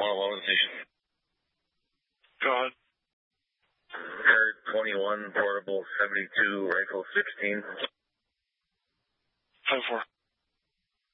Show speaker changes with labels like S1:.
S1: what was the station?
S2: Go ahead.
S1: Card 21, portable 72, rifle 16.
S2: 10-4.